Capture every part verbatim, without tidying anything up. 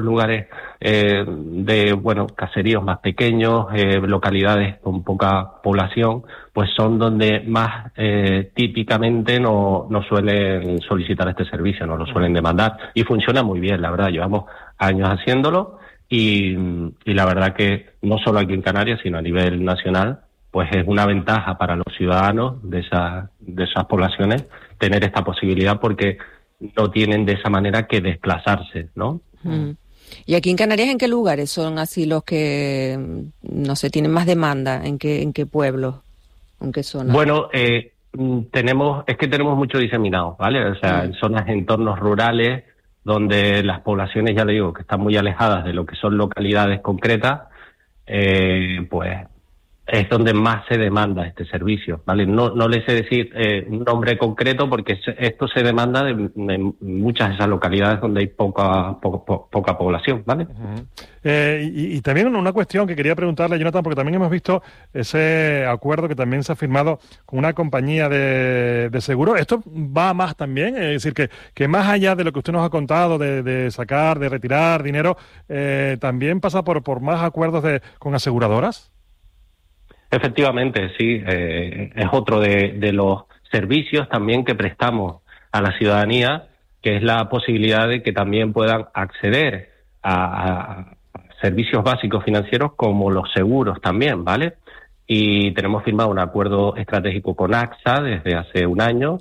lugares eh, de, bueno, caseríos más pequeños, eh, localidades con poca población, pues son donde más eh, típicamente no, no suelen solicitar este servicio, no lo suelen demandar, y funciona muy bien, la verdad. Llevamos años haciéndolo y, y la verdad que no solo aquí en Canarias, sino a nivel nacional, pues es una ventaja para los ciudadanos de esas, de esas poblaciones tener esta posibilidad, porque no tienen de esa manera que desplazarse, ¿no? Mm. ¿Y aquí en Canarias en qué lugares son así los que, no sé, tienen más demanda? ¿En qué, en qué pueblos? ¿En qué zonas? Bueno, eh, tenemos, es que tenemos mucho diseminado, ¿vale? O sea, mm. en zonas, entornos rurales, donde las poblaciones, ya le digo, que están muy alejadas de lo que son localidades concretas, eh, pues es donde más se demanda este servicio, ¿vale? No, no les sé decir eh, un nombre concreto, porque esto se demanda de, de muchas de esas localidades donde hay poca po, po, poca población, ¿vale? Uh-huh. Eh, y, y también una cuestión que quería preguntarle, Jonathan, porque también hemos visto ese acuerdo que también se ha firmado con una compañía de, de seguro. ¿Esto va más también? Es decir, que, que más allá de lo que usted nos ha contado, de, de sacar, de retirar dinero, eh, ¿también pasa por, por más acuerdos de, con aseguradoras? Efectivamente, sí, eh, es otro de, de los servicios también que prestamos a la ciudadanía, que es la posibilidad de que también puedan acceder a, a servicios básicos financieros como los seguros también, ¿vale? Y tenemos firmado un acuerdo estratégico con A X A desde hace un año,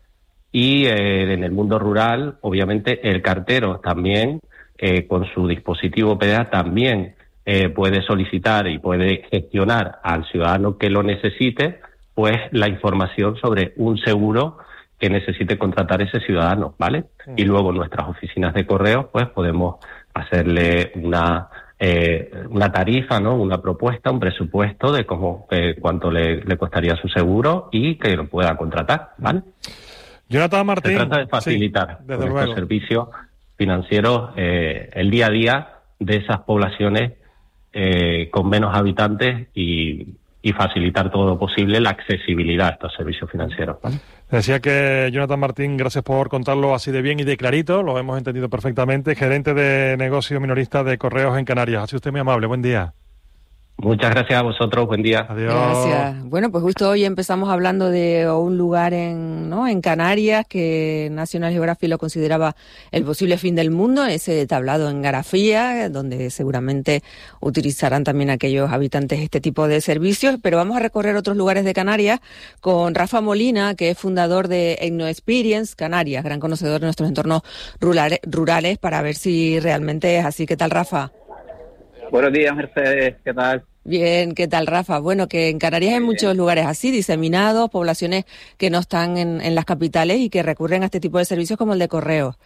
y eh, en el mundo rural, obviamente, el cartero también, eh, con su dispositivo P D A, también Eh, puede solicitar y puede gestionar al ciudadano que lo necesite, pues la información sobre un seguro que necesite contratar ese ciudadano, ¿vale? Sí. Y luego nuestras oficinas de correos, pues podemos hacerle una eh, una tarifa, ¿no? Una propuesta, un presupuesto de cómo eh, cuánto le, le costaría su seguro y que lo pueda contratar, ¿vale? Jonathan Martín. Se trata de facilitar sí, con estos servicios financieros eh, el día a día de esas poblaciones Eh, con menos habitantes, y, y facilitar todo lo posible la accesibilidad a estos servicios financieros, ¿vale? Decía que Jonathan Martín, gracias por contarlo así de bien y de clarito, lo hemos entendido perfectamente, gerente de negocio minorista de Correos en Canarias. Ha sido usted muy amable, buen día. Muchas gracias a vosotros, buen día. Adiós. Gracias. Bueno, pues justo hoy empezamos hablando de un lugar en, ¿no? en Canarias que National Geographic lo consideraba el posible fin del mundo, ese tablado en Garafía, donde seguramente utilizarán también aquellos habitantes este tipo de servicios. Pero vamos a recorrer otros lugares de Canarias con Rafa Molina, que es fundador de EgnoExperience Canarias, gran conocedor de nuestros entornos rurales, rurales, para ver si realmente es así. ¿Qué tal, Rafa? Buenos días, Mercedes, ¿qué tal? Bien, ¿qué tal, Rafa? Bueno, que en Canarias hay muchos lugares así, diseminados, poblaciones que no están en, en las capitales y que recurren a este tipo de servicios como el de correos.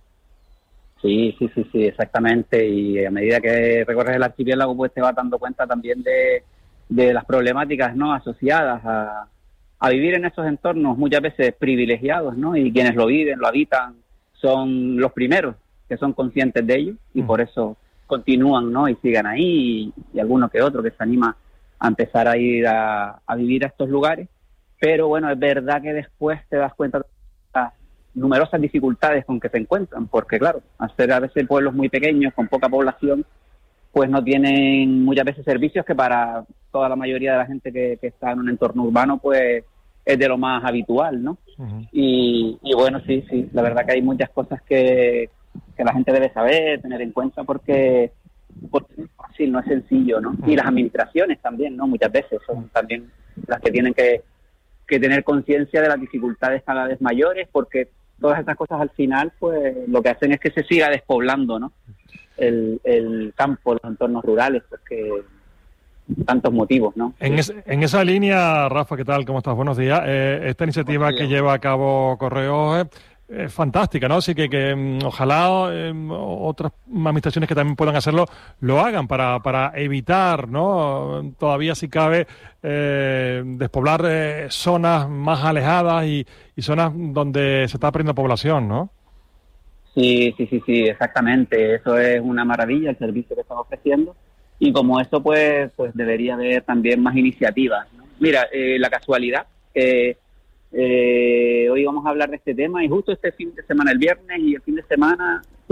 Sí, sí, sí, sí, exactamente. Y a medida que recorres el archipiélago, pues te vas dando cuenta también de, de las problemáticas, ¿no?, asociadas a, a vivir en esos entornos muchas veces privilegiados, ¿no? Y quienes lo viven, lo habitan, son los primeros que son conscientes de ello, y mm. por eso continúan, ¿no? Y sigan ahí, y, y alguno que otro que se anima a empezar a ir a, a vivir a estos lugares. Pero bueno, es verdad que después te das cuenta de las numerosas dificultades con que se encuentran, porque claro, al ser a veces pueblos muy pequeños, con poca población, pues no tienen muchas veces servicios que para toda la mayoría de la gente que, que está en un entorno urbano, pues es de lo más habitual, ¿no? Uh-huh. Y, y bueno, sí, sí, la verdad que hay muchas cosas que que la gente debe saber, tener en cuenta, porque, porque no es fácil, no es sencillo, ¿no? Y las administraciones también, ¿no? Muchas veces son también las que tienen que, que tener conciencia de las dificultades cada vez mayores, porque todas estas cosas al final, pues lo que hacen es que se siga despoblando, ¿no? El, el campo, los entornos rurales, porque tantos motivos, ¿no? En, es, en esa línea, Rafa, ¿qué tal? ¿Cómo estás? Buenos días. Eh, esta iniciativa que lleva a cabo Correos eh, es fantástica, ¿no? Así que, que um, ojalá eh, otras administraciones que también puedan hacerlo lo hagan para, para evitar, ¿no? Todavía, si cabe, eh, despoblar eh, zonas más alejadas y, y zonas donde se está perdiendo población, ¿no? Sí, sí, sí, sí, exactamente. Eso es una maravilla, el servicio que están ofreciendo. Y como eso, pues, pues debería haber también más iniciativas, ¿no? Mira, eh, la casualidad, eh, eh, hoy vamos a hablar de este tema, y justo este fin de semana, el viernes y el fin de semana,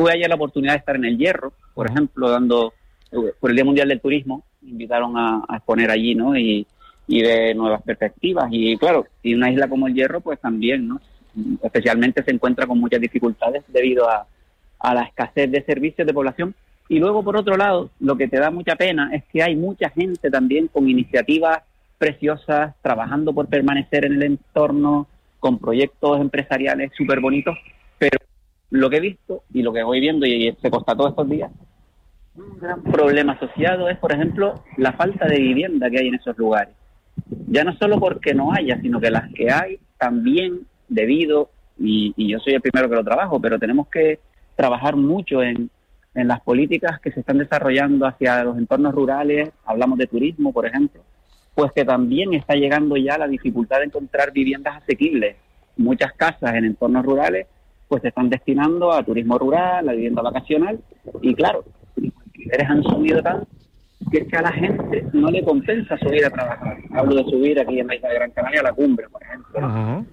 tuve ayer la oportunidad de estar en El Hierro, por ejemplo, dando, por el Día Mundial del Turismo, me invitaron a, a exponer allí, ¿no? Y, y de nuevas perspectivas. Y claro, y una isla como El Hierro, pues también, ¿no? Especialmente se encuentra con muchas dificultades debido a, a la escasez de servicios de población. Y luego, por otro lado, lo que te da mucha pena es que hay mucha gente también con iniciativas preciosas, trabajando por permanecer en el entorno, con proyectos empresariales súper bonitos, pero lo que he visto y lo que voy viendo y se constató estos días, un gran problema asociado es, por ejemplo, la falta de vivienda que hay en esos lugares. Ya no solo porque no haya, sino que las que hay también debido, y, y yo soy el primero que lo trabajo, pero tenemos que trabajar mucho en, en las políticas que se están desarrollando hacia los entornos rurales. Hablamos de turismo, por ejemplo, pues que también está llegando ya la dificultad de encontrar viviendas asequibles. Muchas casas en entornos rurales pues se están destinando a turismo rural, a vivienda vacacional, y claro, los alquileres han subido tanto que es que a la gente no le compensa subir a trabajar. Hablo de subir aquí en la isla de Gran Canaria a la cumbre, por ejemplo. Uh-huh.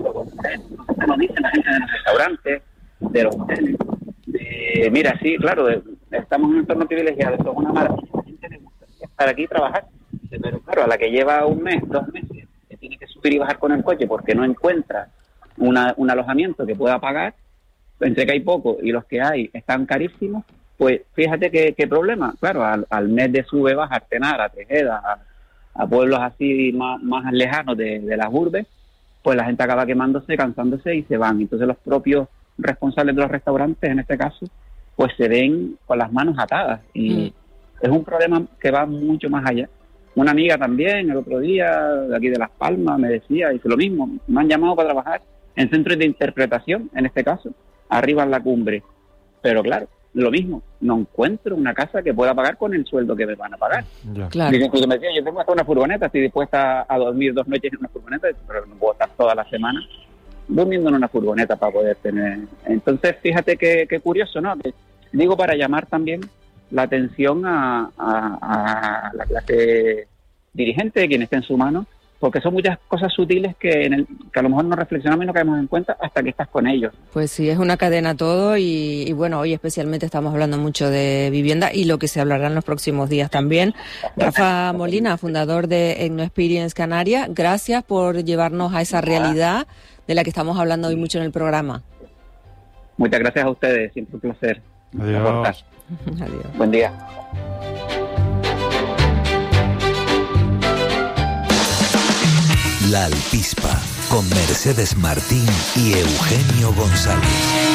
Se nos dicen la gente de los restaurantes, de los hoteles. De, mira, sí, claro, de, estamos en un entorno privilegiado, esto es una maravilla. A la gente le gusta estar aquí y trabajar, pero claro, a la que lleva un mes, dos meses, que tiene que subir y bajar con el coche porque no encuentra una, un alojamiento que pueda pagar, entre que hay poco y los que hay están carísimos, pues fíjate qué, qué problema. Claro, al, al mes de sube, baja, Artenara, a Tejeda, a, a pueblos así más, más lejanos de, de las urbes, pues la gente acaba quemándose, cansándose y se van. Entonces los propios responsables de los restaurantes, en este caso, pues se ven con las manos atadas. Y mm. es un problema que va mucho más allá. Una amiga también, el otro día, de aquí de Las Palmas, me decía, dice lo mismo, me han llamado para trabajar en centros de interpretación, en este caso, arriba en la cumbre. Pero claro, lo mismo, no encuentro una casa que pueda pagar con el sueldo que me van a pagar. Yeah. Claro. Dice, incluso me decía, yo tengo hasta una furgoneta, estoy dispuesta a dormir dos noches en una furgoneta, pero no puedo estar toda la semana durmiendo en una furgoneta para poder tener. Entonces, fíjate qué, qué curioso, ¿no? Que digo, para llamar también la atención a, a, a la clase dirigente, de quien esté en su mano, porque son muchas cosas sutiles que, en el, que a lo mejor no reflexionamos y no caemos en cuenta hasta que estás con ellos. Pues sí, es una cadena todo y, y bueno, hoy especialmente estamos hablando mucho de vivienda y lo que se hablará en los próximos días también. Rafa Molina, fundador de Ecno Experience Canarias, gracias por llevarnos a esa realidad de la que estamos hablando hoy mucho en el programa. Muchas gracias a ustedes, siempre un placer. Adiós. Adiós. Buen día. La Alpispa, con Mercedes Martín y Eugenio González.